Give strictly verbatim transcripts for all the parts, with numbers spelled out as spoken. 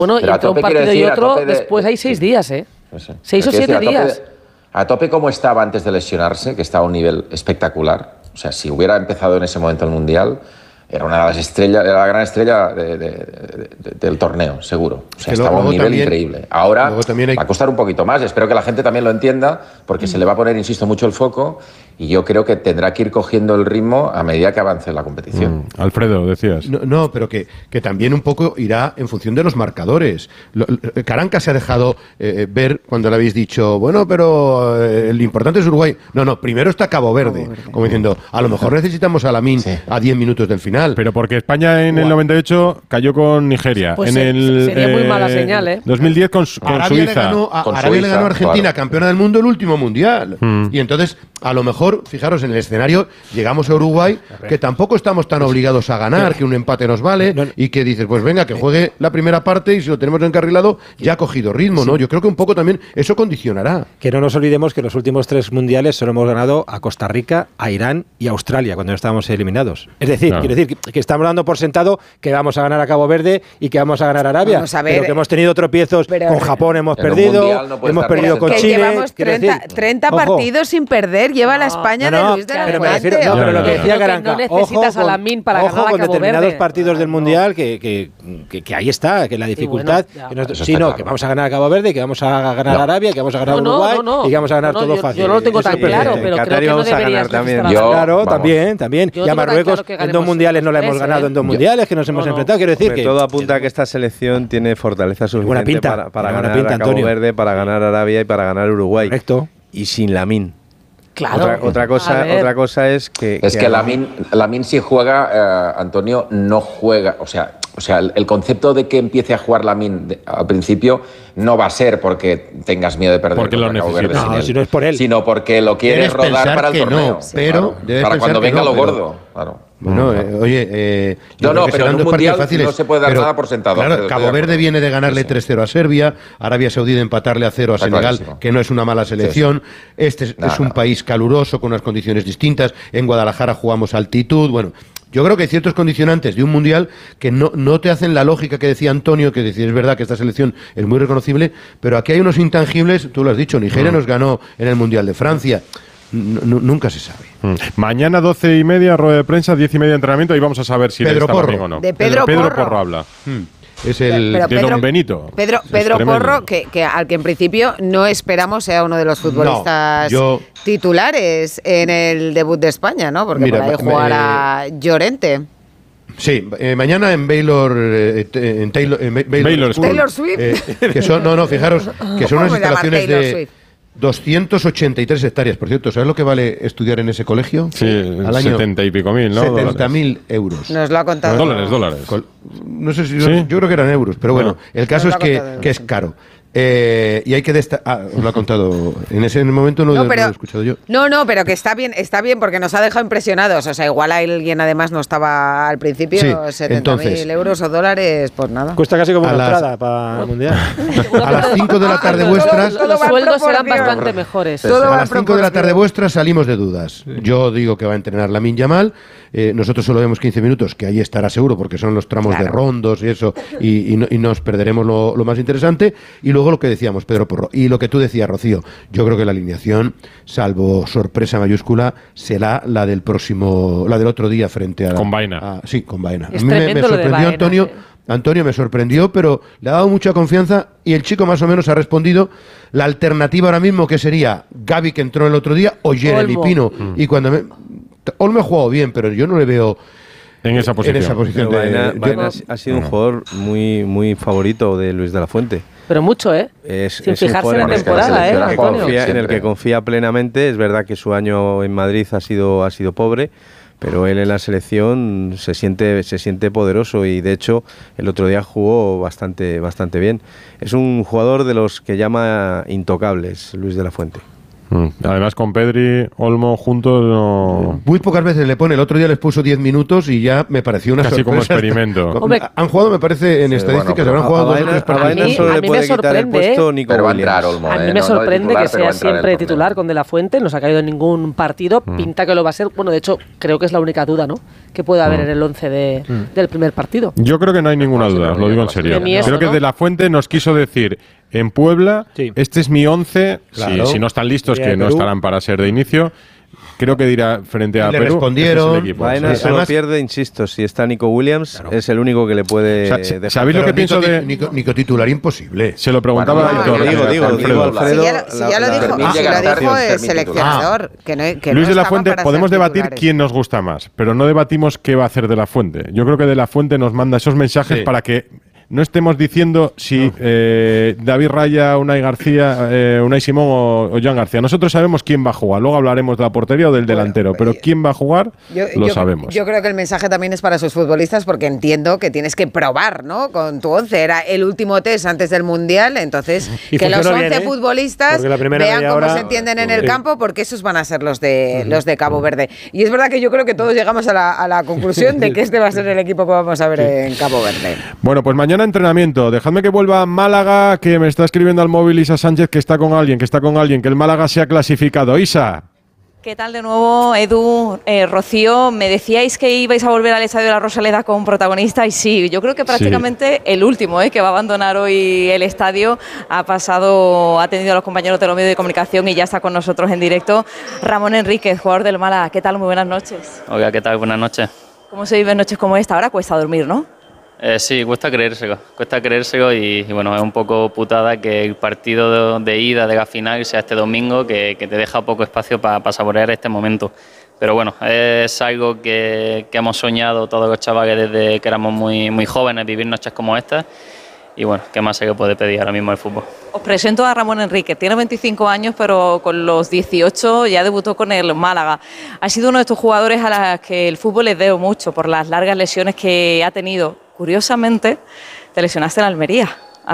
Bueno, y entre un partido decir, y otro, de, después hay seis sí. días, ¿eh? Sí. Seis o siete decir, a días. Tope, a tope como estaba antes de lesionarse, que estaba a un nivel espectacular. O sea, si hubiera empezado en ese momento el Mundial, era una de las estrellas, era la gran estrella de, de, de, de, del torneo, seguro. O sea, estaba a un nivel también, increíble. Ahora hay... va a costar un poquito más. Espero que la gente también lo entienda, porque mm. se le va a poner, insisto, mucho el foco, y yo creo que tendrá que ir cogiendo el ritmo a medida que avance la competición. Mm. Alfredo, decías. No, no pero que, que también un poco irá en función de los marcadores. Lo, Caranca se ha dejado eh, ver cuando le habéis dicho, bueno, pero eh, lo importante es Uruguay. No, no, primero está Cabo Verde, Cabo Verde. Como diciendo, a lo mejor necesitamos a Lamine sí. a diez minutos del final. Pero porque España en el noventa y ocho cayó con Nigeria. Pues en se, el sería eh, muy mala señal, ¿eh? dos mil diez con, con Arabia Suiza. Le ganó, a, con Arabia Suiza, le ganó a Argentina, claro. campeona del mundo, el último mundial. Mm. Y entonces, a lo mejor, fijaros, en el escenario llegamos a Uruguay, que tampoco estamos tan obligados a ganar, que un empate nos vale, y que dices, pues venga, que juegue la primera parte y si lo tenemos encarrilado, ya ha cogido ritmo, ¿no? Yo creo que un poco también eso condicionará. Que no nos olvidemos que los últimos tres mundiales solo hemos ganado a Costa Rica, a Irán y a Australia, cuando no estábamos eliminados. Es decir, claro. quiero decir que, que estamos dando por sentado que vamos a ganar a Cabo Verde y que vamos a ganar a Arabia, vamos a ver, pero que hemos tenido tropiezos pero, con Japón, hemos perdido, no hemos perdido con que Chile. Llevamos treinta, decir, treinta partidos sin perder, lleva no, la España no, no, de Luis de la pero Fuente. Me refiero, no, pero lo que decía Caranca, no necesitas ojo a Lamine para ojo ganar a con Cabo determinados Verde. partidos del Mundial que, que, que, que ahí está, que la dificultad, sí, bueno, que nosotros, sí, no, claro. que vamos a ganar a Cabo Verde, que vamos a ganar a Arabia, que vamos a ganar a Uruguay y que vamos a ganar todo fácil. Yo no lo tengo tan claro, pero creo que no deberías también. Claro, también, también. Y a Marruecos en dos mundiales no la hemos ganado en dos mundiales, que nos hemos enfrentado, quiero decir que todo apunta a que esta selección tiene fortaleza suficiente para, para ganar pinta, a Cabo Antonio. Verde, para ganar a Arabia y para ganar a Uruguay. Correcto. Y sin Lamine. Claro. Otra, otra, cosa, otra cosa es que... Es que, que Lamine, Lamine si juega, eh, Antonio, no juega, o sea... O sea, el, el concepto de que empiece a jugar Lamine al principio no va a ser porque tengas miedo de perder porque lo necesitas. No, si no es por él. Sino porque lo quieres debes rodar para el torneo. No, pero claro, para cuando venga no, lo gordo. Claro. Bueno, eh, oye, eh, no, no, pero en un mundial no se puede dar pero, nada por sentado. Claro, Cabo Verde viene de ganarle sí, sí. tres cero a Serbia, Arabia Saudí de empatarle a cero a Está Senegal, clarísimo. Que no es una mala selección. Sí, sí. Este es, nada, es un nada. país caluroso, con unas condiciones distintas. En Guadalajara jugamos a altitud, bueno... Yo creo que hay ciertos condicionantes de un mundial que no, no te hacen la lógica que decía Antonio, que decía, es verdad que esta selección es muy reconocible, pero aquí hay unos intangibles, tú lo has dicho, Nigeria mm. nos ganó en el Mundial de Francia. N- nunca se sabe. Mm. Mañana doce y media, rueda de prensa, diez y media entrenamiento y vamos a saber si Pedro está Porro. o no. De Pedro, Pedro Porro. Porro habla. Mm. Es el pero de Pedro, Don Benito. Pedro, Pedro Porro, que, que al que en principio no esperamos sea uno de los futbolistas no, yo, titulares en el debut de España, ¿no? Porque mira, por ahí jugará eh, Llorente. Sí, eh, mañana en Baylor, eh, en Taylor, en Baylor, Baylor School, Taylor Swift. Eh, que son, no, no, fijaros, que son unas instalaciones de Swift? doscientas ochenta y tres hectáreas, por cierto. ¿Sabes lo que vale estudiar en ese colegio? Sí, al año setenta y pico mil, ¿no? setenta mil euros. Nos lo ha contado. Dólares, dólares. No sé si, ¿Sí? yo, yo creo que eran euros, pero bueno, no. el caso es que, que es caro. Eh, y hay que destacar, ah, os lo ha contado en ese momento, no, no, pero, no lo he escuchado yo. No, no, pero que está bien, está bien porque nos ha dejado impresionados. O sea, igual alguien además no estaba al principio, sí, setenta mil euros o dólares, pues nada. Cuesta casi como a una las, entrada para el mundial. A las cinco de la tarde vuestras, los, los sueldos serán bastante mejores. Todo a las cinco de la tarde vuestras salimos de dudas. Sí. Yo digo que va a entrenar Lamine Yamal. Eh, nosotros solo vemos quince minutos, que ahí estará seguro porque son los tramos claro. de rondos y eso, y, y, no, y nos perderemos lo, lo más interesante. Y luego lo que decíamos, Pedro Porro, y lo que tú decías, Rocío, yo creo que la alineación, salvo sorpresa mayúscula, será la del próximo, la del otro día frente a... Con Baena. A, sí, con Baena. A mí me, me sorprendió Baena, Antonio... Eh. Antonio me sorprendió, pero le ha dado mucha confianza y el chico más o menos ha respondido. La alternativa ahora mismo que sería Gavi, que entró el otro día, o Jeremy Pino. Mm. Y cuando me... Olmo ha jugado bien, pero yo no le veo en esa posición. En esa posición de, Baena, yo, Baena ha sido un jugador muy, muy favorito de Luis de la Fuente. Pero mucho, ¿eh? Es, Sin es fijarse en la temporada, ¿eh? En el, que confía, en el que confía plenamente. Es verdad que su año en Madrid ha sido, ha sido pobre, pero él en la selección se siente, se siente poderoso y de hecho el otro día jugó bastante, bastante bien. Es un jugador de los que llama intocables, Luis de la Fuente. Además, con Pedri, Olmo juntos no... Muy pocas veces le pone. El otro día les puso diez minutos y ya me pareció una Casi sorpresa. como experimento. Hombre, han jugado, me parece, en sí, estadísticas, bueno, habrán jugado a dos o tres partidos. A mí, a mí me sorprende, ¿eh? Pero va a entrar Olmo, A mí ¿eh? me no, sorprende no titular, que sea siempre titular con De La Fuente. No se ha caído en ningún partido. Mm. Pinta que lo va a ser. Bueno, de hecho, creo que es la única duda, ¿no?, que puede haber mm. en el once de, mm. del primer partido. Yo creo que no hay ninguna duda, no, os lo digo en serio. Creo eso, que ¿no? De La Fuente nos quiso decir... En Puebla, sí. este es mi once, claro. si, si no están listos, que no estarán para ser de inicio. Creo que dirá frente a le Perú. Respondieron. Este es Baena sí. solo pierde, insisto, si está Nico Williams, claro. es el único que le puede. O sea, ¿sabéis lo que Nico, pienso de Nico, Nico titular imposible? Se lo preguntaba bueno, Aitor. Digo, digo, digo, Alfredo. Si ya, si ya lo dijo, ah, si lo dijo el seleccionador. Ah. Que no, que Luis no de la Fuente, podemos debatir titulares. quién nos gusta más, pero no debatimos qué va a hacer De La Fuente. Yo creo que De La Fuente nos manda esos mensajes sí. para que no estemos diciendo si no. eh, David Raya, Unai García, eh, Unai Simón o, o Joan García. Nosotros sabemos quién va a jugar. Luego hablaremos de la portería o del bueno, delantero, pero quién va a jugar yo, lo yo, sabemos. Yo creo que el mensaje también es para sus futbolistas porque entiendo que tienes que probar, ¿no?, con tu once. Era el último test antes del Mundial, entonces y que los once bien, ¿eh? futbolistas vean cómo hora, se entienden en el sí. campo, porque esos van a ser los de, los de Cabo Verde. Y es verdad que yo creo que todos llegamos a la, a la conclusión de que este va a ser el equipo que vamos a ver sí. en Cabo Verde. Bueno, pues mañana entrenamiento. Dejadme que vuelva a Málaga, que me está escribiendo al móvil Isa Sánchez que está con alguien, que está con alguien, que el Málaga se ha clasificado. Isa. ¿Qué tal de nuevo, Edu, eh, Rocío? Me decíais que ibais a volver al Estadio de la Rosaleda con protagonista y sí, yo creo que prácticamente sí. el último eh, que va a abandonar hoy el estadio ha pasado, ha tenido a los compañeros de los medios de comunicación y ya está con nosotros en directo Ramón Enríquez, jugador del Málaga. ¿Qué tal? Muy buenas noches. Hola, ¿qué tal? Buenas noches. ¿Cómo se viven noches como esta? Ahora cuesta dormir, ¿no? Eh, sí, cuesta creérselo, cuesta creérselo y, y bueno, es un poco putada que el partido de, de ida de la final sea este domingo, que, que te deja poco espacio para pa saborear este momento. Pero bueno, es algo que, que hemos soñado todos los chavales desde que éramos muy, muy jóvenes, vivir noches como estas. Y bueno, ¿qué más se le puede pedir ahora mismo al fútbol? Os presento a Ramón Enríquez, tiene veinticinco años, pero con los dieciocho ya debutó con el Málaga. Ha sido uno de estos jugadores a los que el fútbol les debo mucho por las largas lesiones que ha tenido. Curiosamente, te lesionaste en Almería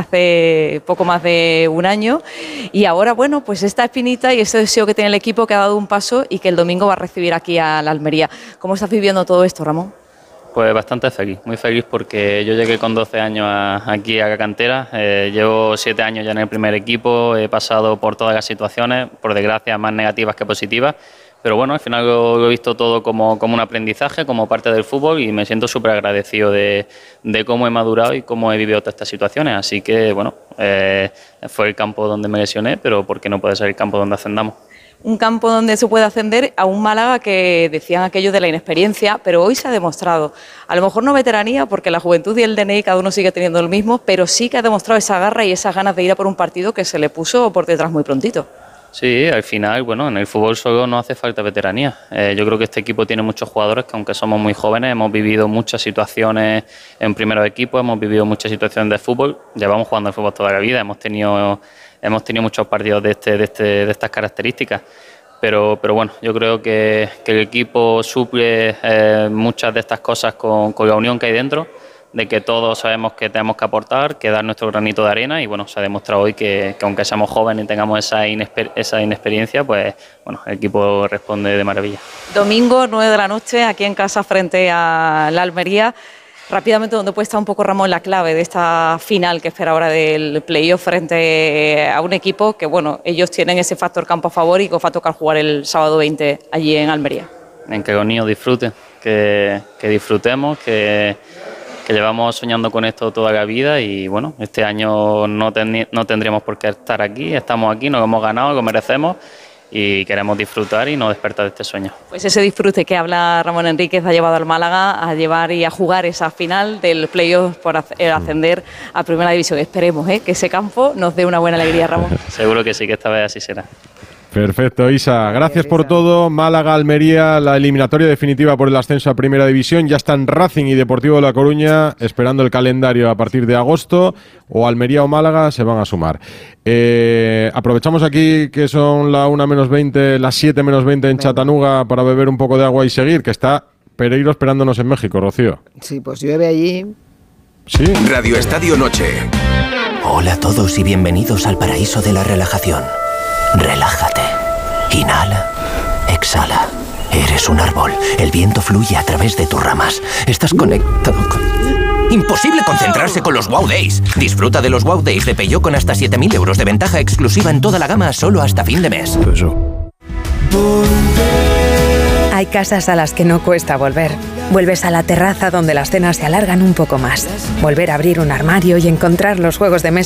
hace poco más de un año y ahora, bueno, pues esta espinita y ese deseo que tiene el equipo que ha dado un paso y que el domingo va a recibir aquí a la Almería. ¿Cómo estás viviendo todo esto, Ramón? Pues bastante feliz, muy feliz porque yo llegué con doce años a, aquí a la cantera, eh, llevo siete años ya en el primer equipo, he pasado por todas las situaciones, por desgracia más negativas que positivas, pero bueno, al final lo, lo he visto todo como, como un aprendizaje, como parte del fútbol y me siento súper agradecido de, de cómo he madurado y cómo he vivido todas estas situaciones, así que bueno, eh, fue el campo donde me lesioné, pero ¿por qué no puede ser el campo donde ascendamos? Un campo donde se puede ascender a un Málaga que decían aquello de la inexperiencia, pero hoy se ha demostrado, a lo mejor no veteranía, porque la juventud y el D N I cada uno sigue teniendo el mismo, pero sí que ha demostrado esa garra y esas ganas de ir a por un partido que se le puso por detrás muy prontito. Sí, al final, bueno, en el fútbol solo no hace falta veteranía. Eh, yo creo que este equipo tiene muchos jugadores que, aunque somos muy jóvenes, hemos vivido muchas situaciones en primeros equipos, hemos vivido muchas situaciones de fútbol, llevamos jugando al fútbol toda la vida, hemos tenido, hemos tenido muchos partidos de, este, de, este, de estas características. Pero, pero bueno, yo creo que, que el equipo suple eh, muchas de estas cosas con, con la unión que hay dentro, de que todos sabemos que tenemos que aportar, que dar nuestro granito de arena y bueno, se ha demostrado hoy que, que aunque seamos jóvenes y tengamos esa, inexper esa inexperiencia, pues bueno, el equipo responde de maravilla. Domingo, nueve de la noche, aquí en casa frente a la Almería. Rápidamente, ¿dónde puede estar un poco, Ramón, la clave de esta final que espera ahora del playoff frente a un equipo que, bueno, ellos tienen ese factor campo a favor y que os va a tocar jugar el sábado veinte allí en Almería? En que los niños disfruten, que, que disfrutemos, que, que llevamos soñando con esto toda la vida y, bueno, este año no, ten, no tendríamos por qué estar aquí, estamos aquí, nos hemos ganado, lo merecemos y queremos disfrutar y no despertar de este sueño. Pues ese disfrute que habla Ramón Enríquez ha llevado al Málaga a llevar y a jugar esa final del playoff por ascender a Primera División. Esperemos ¿eh? que ese campo nos dé una buena alegría, Ramón. Seguro que sí, que esta vez así será. Perfecto, Isa. Gracias por todo. Málaga, Almería, la eliminatoria definitiva por el ascenso a Primera División. Ya están Racing y Deportivo de La Coruña esperando el calendario a partir de agosto. O Almería o Málaga se van a sumar. Eh, aprovechamos aquí que son la una menos veinte, las siete menos veinte en Chattanooga para beber un poco de agua y seguir, que está Pereiro esperándonos en México, Rocío. Sí, pues llueve allí. Sí. Radio Estadio Noche. Hola a todos y bienvenidos al paraíso de la relajación. Relájate. Inhala. Exhala. Eres un árbol. El viento fluye a través de tus ramas. Estás conectado con... Imposible concentrarse con los Wow Days. Disfruta de los Wow Days de Peugeot con hasta siete mil euros de ventaja exclusiva en toda la gama solo hasta fin de mes. Hay casas a las que no cuesta volver. Vuelves a la terraza donde las cenas se alargan un poco más. Volver a abrir un armario y encontrar los juegos de mesa